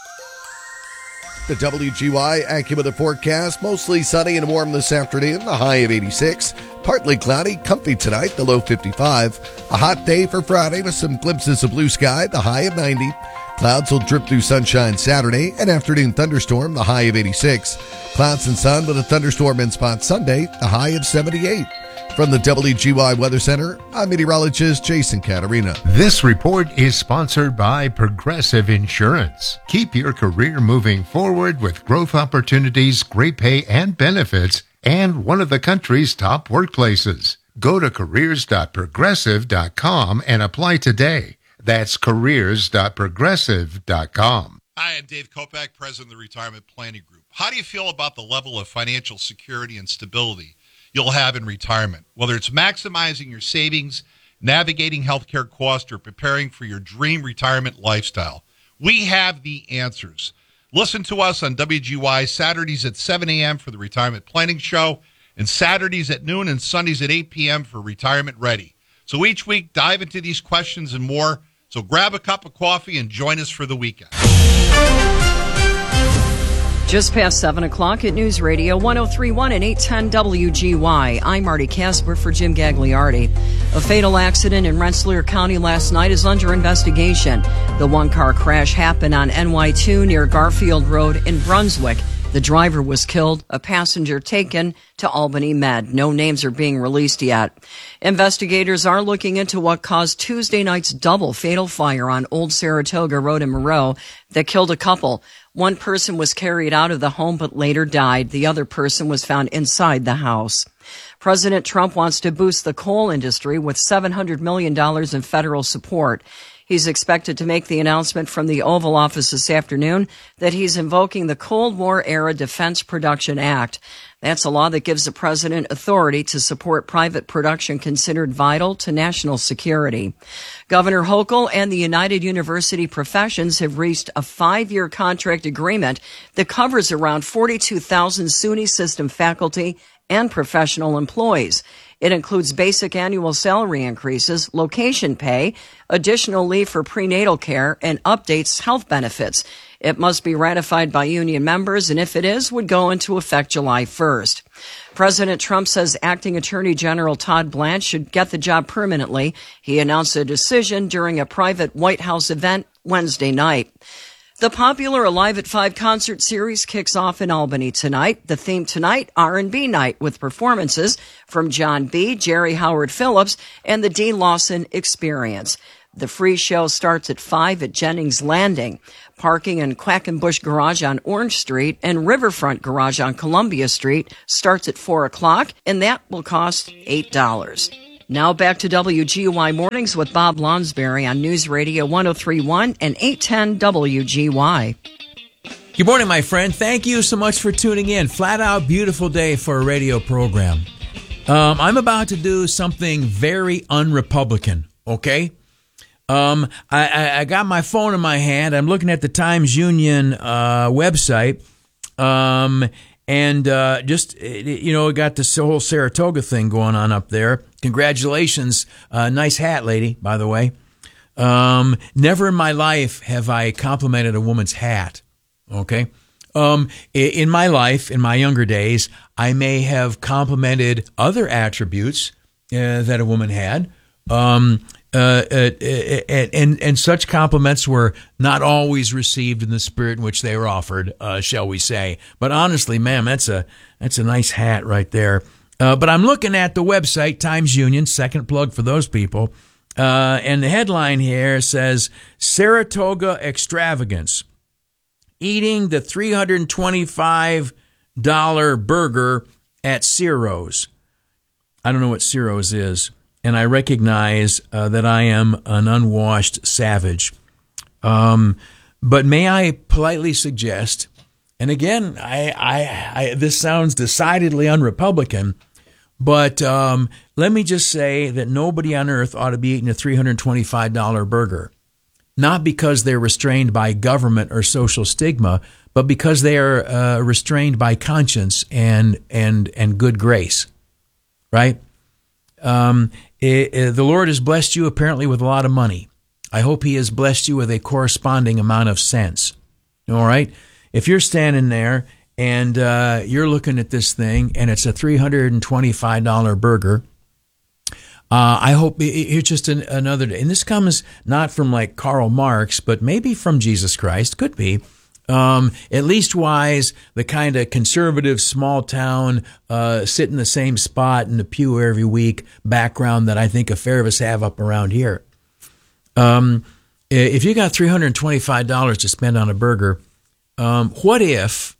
The WGY AccuWeather forecast, mostly sunny and warm this afternoon, the high of 86. Partly cloudy, comfy tonight, the low 55. A hot day for Friday with some glimpses of blue sky, the high of 90. Clouds will drip through sunshine Saturday, an afternoon thunderstorm, the high of 86. Clouds and sun with a thunderstorm in spot Sunday, the high of 78. From the WGY Weather Center, I'm meteorologist Jason Caterina. This report is sponsored by Progressive Insurance. Keep your career moving forward with growth opportunities, great pay and benefits, and one of the country's top workplaces. Go to careers.progressive.com and apply today. That's careers.progressive.com. Hi, I'm Dave Kopak, President of the Retirement Planning Group. How do you feel about the level of financial security and stability you'll have in retirement? Whether it's maximizing your savings, navigating healthcare costs, or preparing for your dream retirement lifestyle, we have the answers. Listen to us on WGY Saturdays at 7 a.m. for the Retirement Planning Show, and Saturdays at noon and Sundays at 8 p.m. for Retirement Ready. So each week, dive into these questions and more. So grab a cup of coffee and join us for the weekend. Just past 7 o'clock at News Radio 103.1 and 810 WGY. I'm Marty Casper for Jim Gagliardi. A fatal accident in Rensselaer County last night is under investigation. The one-car crash happened on NY2 near Garfield Road in Brunswick. The driver was killed, a passenger taken to Albany Med. No names are being released yet. Investigators are looking into what caused Tuesday night's double fatal fire on Old Saratoga Road in Moreau that killed a couple. One person was carried out of the home but later died. The other person was found inside the house. President Trump wants to boost the coal industry with $700 million in federal support. He's expected to make the announcement from the Oval Office this afternoon that he's invoking the Cold War-era Defense Production Act. That's a law that gives the president authority to support private production considered vital to national security. Governor Hochul and the United University Professions have reached a 5-year contract agreement that covers around 42,000 SUNY system faculty and professional employees. It includes basic annual salary increases, location pay, additional leave for prenatal care, and updates health benefits. It must be ratified by union members, and if it is, would go into effect July 1st. President Trump says Acting Attorney General Todd Blanche should get the job permanently. He announced a decision during a private White House event Wednesday night. The popular Alive at 5 concert series kicks off in Albany tonight. The theme tonight, R&B night, with performances from John B., Jerry Howard Phillips, and the Dean Lawson Experience. The free show starts at 5 at Jennings Landing. Parking in Quackenbush Garage on Orange Street and Riverfront Garage on Columbia Street starts at 4 o'clock, and that will cost $8. Now back to WGY Mornings with Bob Lonsberry on News Radio 103.1 and 810 WGY. Good morning, my friend. Thank you so much for tuning in. Flat out beautiful day for a radio program. I'm about to do something very un-Republican, okay? I got my phone in my hand. I'm looking at the Times Union website. And just, got this whole Saratoga thing going on up there. Congratulations. Nice hat, lady, by the way. Never in my life have I complimented a woman's hat. Okay. In my life, in my younger days, I may have complimented other attributes that a woman had. And such compliments were not always received in the spirit in which they were offered, shall we say. But honestly, ma'am, that's a nice hat right there. But I'm looking at the website, Times Union, second plug for those people. And the headline here says, Saratoga Extravagance. Eating the $325 burger at Ciro's. I don't know what Ciro's is. And I recognize that I am an unwashed savage. But may I politely suggest, and again, I this sounds decidedly un-Republican, but let me just say that nobody on earth ought to be eating a $325 burger. Not because they're restrained by government or social stigma, but because they are restrained by conscience and good grace, right? The Lord has blessed you apparently with a lot of money. I hope he has blessed you with a corresponding amount of sense. All right? If you're standing there and you're looking at this thing and it's a $325 burger, I hope it's just another day. And this comes not from like Karl Marx, but maybe from Jesus Christ. Could be. At least wise, the kind of conservative, small town, sit in the same spot in the pew every week background that I think a fair of us have up around here. If you got $325 to spend on a burger, what if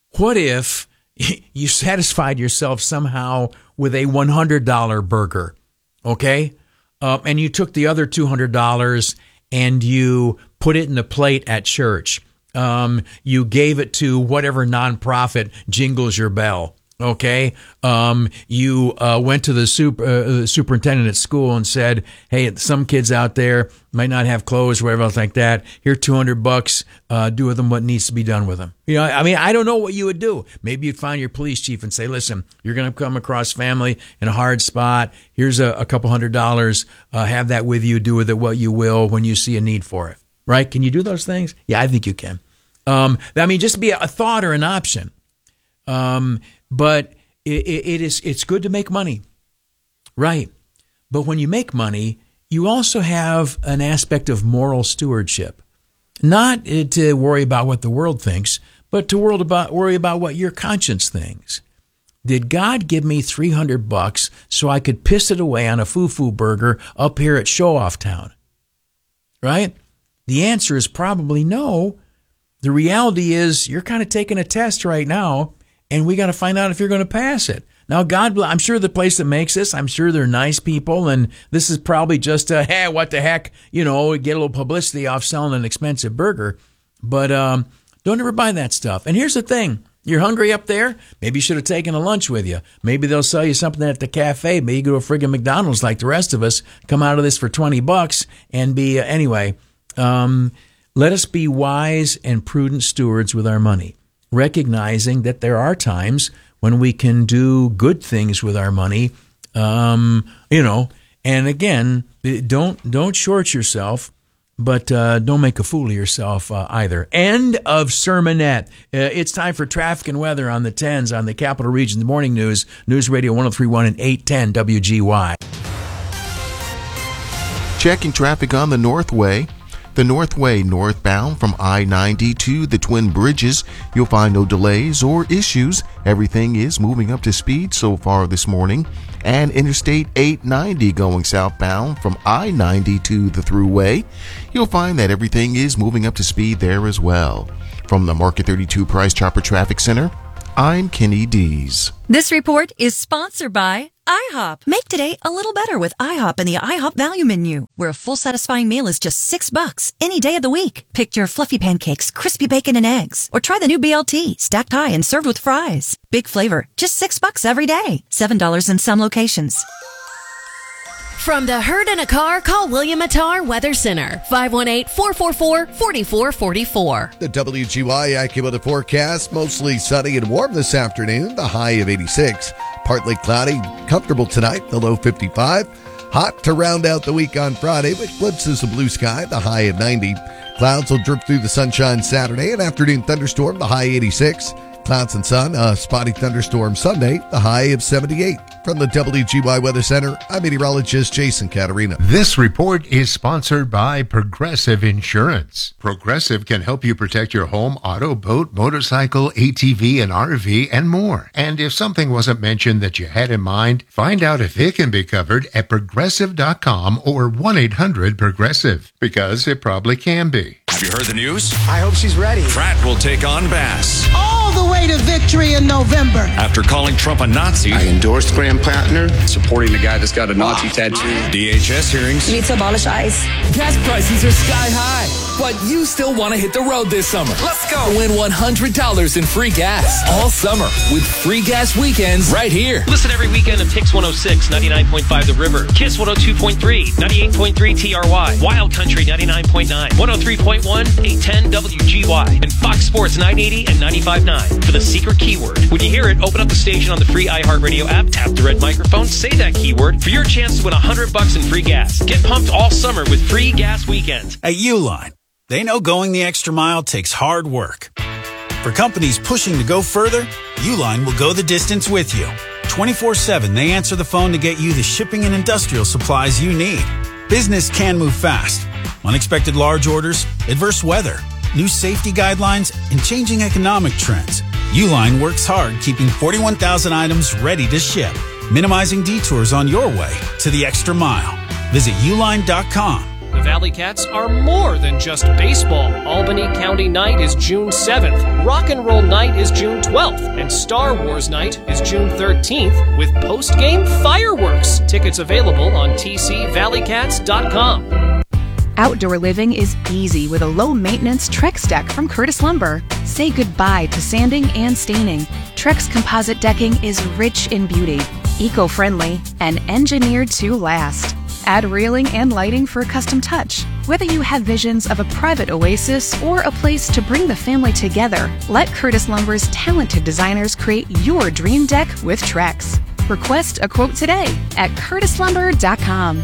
you satisfied yourself somehow with a $100 burger, okay? And you took the other $200 and you put it in the plate at church. You gave it to whatever nonprofit jingles your bell. Okay. You went to the superintendent at school and said, "Hey, some kids out there might not have clothes, or whatever else like that. Here, $200. Do with them what needs to be done with them." You know, I mean, I don't know what you would do. Maybe you'd find your police chief and say, "Listen, you're going to come across family in a hard spot. Here's a couple $100. Have that with you. Do with it what you will when you see a need for it." Right? Can you do those things? Yeah, I think you can. I mean, just be a thought or an option. But it's good to make money, right? But when you make money, you also have an aspect of moral stewardship, not to worry about what the world thinks, but to worry about what your conscience thinks. Did God give me $300 so I could piss it away on a foo-foo burger up here at Show Off Town? Right? The answer is probably no. The reality is you're kind of taking a test right now, and we got to find out if you're going to pass it. Now, I'm sure the place that makes this, I'm sure they're nice people, and this is probably just hey, what the heck, get a little publicity off selling an expensive burger. But don't ever buy that stuff. And here's the thing. You're hungry up there? Maybe you should have taken a lunch with you. Maybe they'll sell you something at the cafe. Maybe you go to a friggin' McDonald's like the rest of us, come out of this for $20 and be, anyway. Let us be wise and prudent stewards with our money, recognizing that there are times when we can do good things with our money, and again, don't short yourself, but don't make a fool of yourself either. End of sermonette. It's time for traffic and weather on the 10s on the Capital Region Morning News, News Radio 103.1 and 810 WGY. Checking traffic on the Northway. The Northway northbound from I-90 to the Twin Bridges, you'll find no delays or issues. Everything is moving up to speed so far this morning. And Interstate 890 going southbound from I-90 to the Thruway, you'll find that everything is moving up to speed there as well. From the Market 32 Price Chopper Traffic Center, I'm Kenny Dees. This report is sponsored by IHOP. Make today a little better with IHOP and the IHOP Value Menu, where a full satisfying meal is just $6 any day of the week. Pick your fluffy pancakes, crispy bacon and eggs, or try the new BLT, stacked high and served with fries. Big flavor, just $6 every day. $7 in some locations. From the herd in a car, call William Attar Weather Center, 518-444-4444. The WGY AccuWeather forecast, mostly sunny and warm this afternoon, the high of 86. Partly cloudy, comfortable tonight, the low 55. Hot to round out the week on Friday, with glimpses of blue sky, the high of 90. Clouds will drip through the sunshine Saturday, an afternoon thunderstorm, the high 86. Clouds and sun, a spotty thunderstorm Sunday, the high of 78. From the WGY Weather Center, I'm meteorologist Jason Caterina. This report is sponsored by Progressive Insurance. Progressive can help you protect your home, auto, boat, motorcycle, ATV, and RV, and more. And if something wasn't mentioned that you had in mind, find out if it can be covered at Progressive.com or 1-800-PROGRESSIVE, because it probably can be. Have you heard the news? I hope she's ready. Pratt will take on Bass. All the way to victory in November. After calling Trump a Nazi, I endorsed Graham Plattner, supporting the guy that's got a Nazi tattoo. DHS hearings. You need to abolish ICE. Gas prices are sky high, but you still want to hit the road this summer. Let's go. Win $100 in free gas all summer with free gas weekends right here. Listen every weekend of Kix 106, 99.5 The River, Kiss 102.3, 98.3 TRY, Wild Country 99.9, 103.1, 810 WGY, and Fox Sports 980 and 95.9 for the secret keyword. When you hear it, open up the station on the free iHeartRadio app, tap the red microphone, say that keyword for your chance to win $100 in free gas. Get pumped all summer with free gas weekends. At Uline, they know going the extra mile takes hard work. For companies pushing to go further, Uline will go the distance with you. 24/7, they answer the phone to get you the shipping and industrial supplies you need. Business can move fast. Unexpected large orders, adverse weather, new safety guidelines, and changing economic trends. Uline works hard keeping 41,000 items ready to ship, minimizing detours on your way to the extra mile. Visit uline.com. The Valley Cats are more than just baseball. Albany County Night is June 7th, Rock and Roll Night is June 12th, and Star Wars Night is June 13th with post-game fireworks. Tickets available on tcvalleycats.com. Outdoor living is easy with a low-maintenance Trex deck from Curtis Lumber. Say goodbye to sanding and staining. Trex composite decking is rich in beauty, eco-friendly, and engineered to last. Add railing and lighting for a custom touch. Whether you have visions of a private oasis or a place to bring the family together, let Curtis Lumber's talented designers create your dream deck with Trex. Request a quote today at curtislumber.com.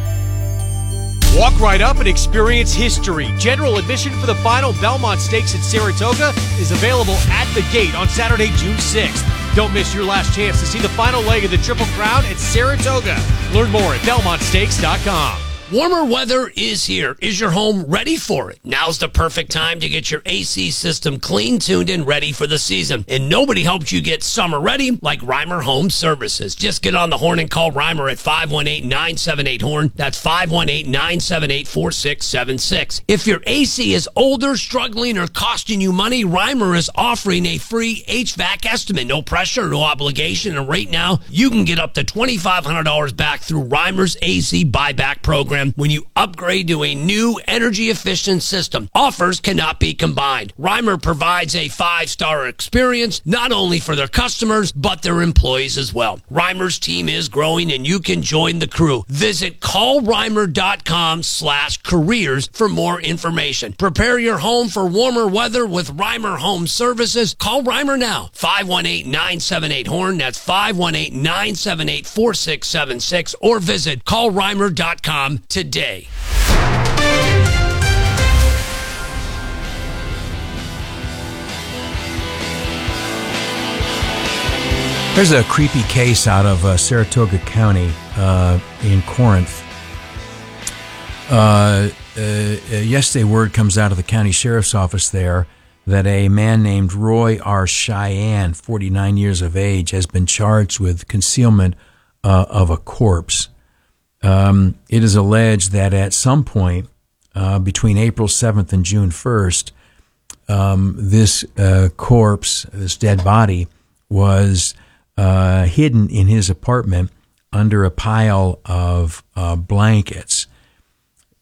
Walk right up and experience history. General admission for the final Belmont Stakes at Saratoga is available at the gate on Saturday, June 6th. Don't miss your last chance to see the final leg of the Triple Crown at Saratoga. Learn more at BelmontStakes.com. Warmer weather is here. Is your home ready for it? Now's the perfect time to get your AC system clean, tuned, and ready for the season. And nobody helps you get summer ready like Reimer Home Services. Just get on the horn and call Reimer at 518-978-HORN. That's 518-978-4676. If your AC is older, struggling, or costing you money, Reimer is offering a free HVAC estimate. No pressure, no obligation. And right now, you can get up to $2,500 back through Reimer's AC buyback program. program when you upgrade to a new energy-efficient system. Offers cannot be combined. Reimer provides a 5-star experience, not only for their customers, but their employees as well. Reimer's team is growing, and you can join the crew. Visit callreimer.com/careers for more information. Prepare your home for warmer weather with Reimer Home Services. Call Reimer now. 518-978-HORN. That's 518-978-4676. Or visit callreimer.com today. There's a creepy case out of Saratoga County in Corinth. Yesterday, word comes out of the county sheriff's office there that a man named Roy R. Cheyenne, 49 years of age, has been charged with concealment of a corpse. It is alleged that at some point between April 7th and June 1st, this corpse, this dead body, was hidden in his apartment under a pile of blankets.